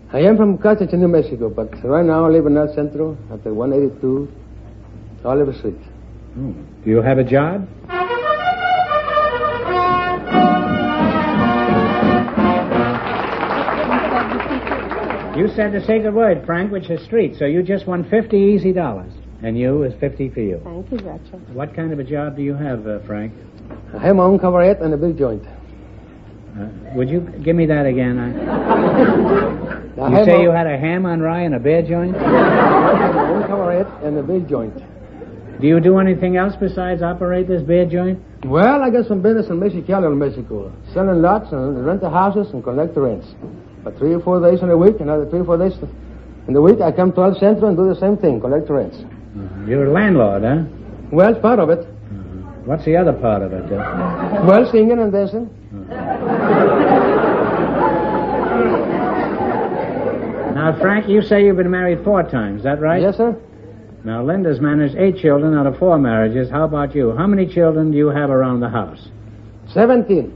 I am from Carthage, New Mexico, but right now I live in El Centro at the 182 Oliver Street. Oh. Do you have a job? You said the sacred word, Frank, which is street, so you just won $50 easy. And you is 50 for you. Thank you, Gretchen. What kind of a job do you have, Frank? I have my own cabaret and a big joint. Would you give me that again? You say you had a ham on rye and a beer joint? I have my own cabaret and a big joint. Do you do anything else besides operate this beer joint? Well, I got some business in Mexicali, Mexico. Selling lots and rent the houses and collect the rents. But 3 or 4 days in a week, another 3 or 4 days in the week, I come to El Centro and do the same thing, collect the rents. You're a landlord, huh? Well, it's part of it. What's the other part of it? Well, singing and dancing. Now, Frank, you say you've been married 4 times, is that right? Yes, sir. Now, Linda's managed 8 children out of 4 marriages. How about you? How many children do you have around the house? 17.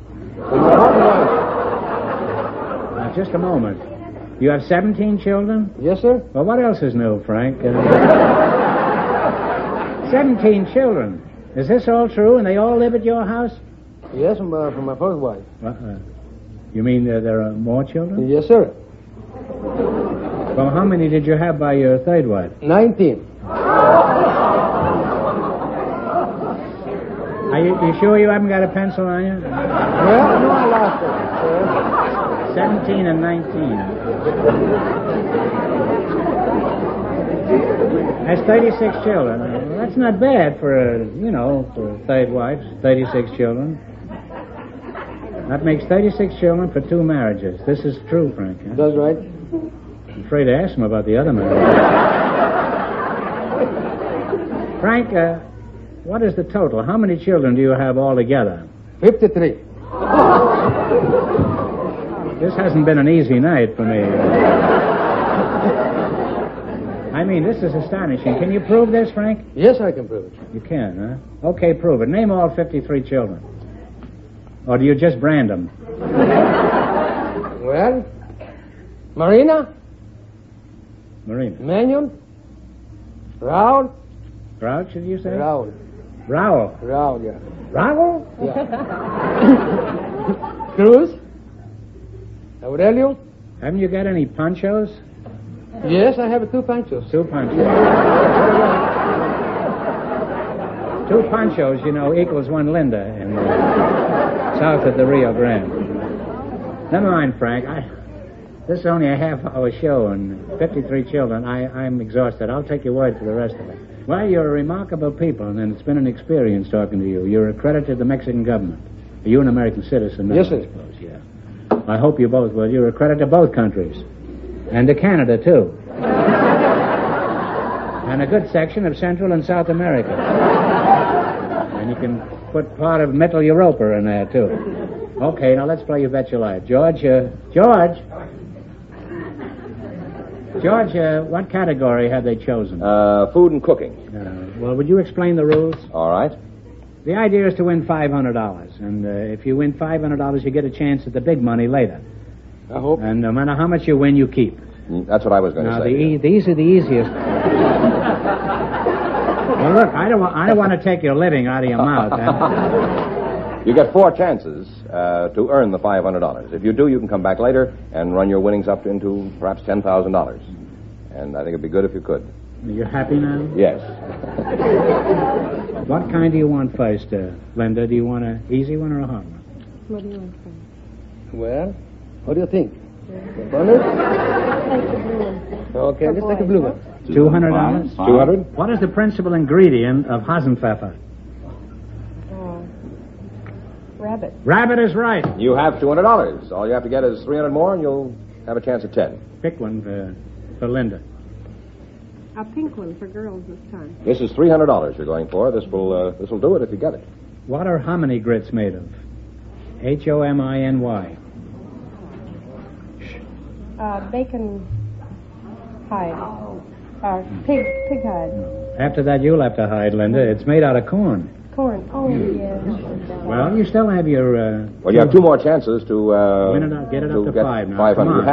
Now, just a moment. You have 17 children? Yes, sir. Well, what else is new, Frank? 17 children. Is this all true, and they all live at your house? Yes, from my first wife. You mean there are more children? Yes, sir. Well, how many did you have by your third wife? 19. Are you sure you haven't got a pencil on you? Well, no, I lost it, sir. 17 and 19. That's 36 children. Well, that's not bad for a third wife, 36 children. That makes 36 children for 2 marriages. This is true, Frank. Huh? That's right. I'm afraid to ask him about the other marriage. Frank, what is the total? How many children do you have altogether? 53. This hasn't been an easy night for me. I mean, this is astonishing. Can you prove this, Frank? Yes, I can prove it. You can, huh? Okay, prove it. Name all 53 children. Or do you just brand them? Well, Marina, Manuel, Raul. Raul, should you say? Raul, yeah. Raul? Yeah. Cruz, Aurelio. Haven't you got any ponchos? Yes, I have 2 panchos. 2 ponchos. 2 ponchos, equals 1 Linda in south of the Rio Grande. Never mind, Frank. This is only a half-hour show and 53 children. I'm exhausted. I'll take your word for the rest of it. Well, you're a remarkable people, and it's been an experience talking to you. You're a credit to the Mexican government. Are you an American citizen now? Yes, sir. I suppose, yeah. I hope you both will. You're a credit to both countries. And to Canada, too. And a good section of Central and South America. And you can put part of Middle Europa in there, too. Okay, now let's play You Bet Your Life. George, what category have they chosen? Food and cooking. Well, would you explain the rules? All right. The idea is to win $500. And if you win $500, you get a chance at the big money later. I hope. And no matter how much you win, you keep. That's what I was going to say. These are the easiest. Well, look, I don't want to take your living out of your mouth. You get 4 chances to earn the $500. If you do, you can come back later and run your winnings up into perhaps $10,000. And I think it'd be good if you could. You're happy now? Yes. What kind do you want first, Linda? Do you want an easy one or a hard one? What do you want, Frank? Well, what do you think? The bonus? Take the blue one. Okay, let's take a blue one. $200? 200? What is the principal ingredient of Hasenpfeffer? Rabbit. Rabbit is right. You have $200. All you have to get is 300 more, and you'll have a chance at 10. Pick one for Linda. A pink one for girls this time. This is $300 you're going for. This will do it if you get it. What are hominy grits made of? Hominy. Bacon hide. Pig hide. After that, you'll have to hide, Linda. It's made out of corn. Corn. Oh, yeah. Well, you still have your... Well, you have 2 more chances to... Win it up, get it up to 5 now. 500. Come on.